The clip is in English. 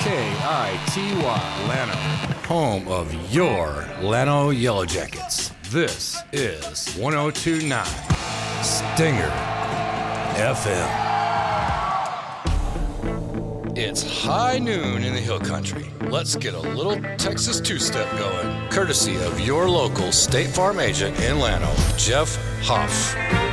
K-I-T-Y, Llano, home of your Llano Yellow Jackets. This is 102.9 Stinger FM. It's high noon in the Hill Country. Let's get a little Texas two-step going, courtesy of your local State Farm agent in Llano, Jeff Hoff.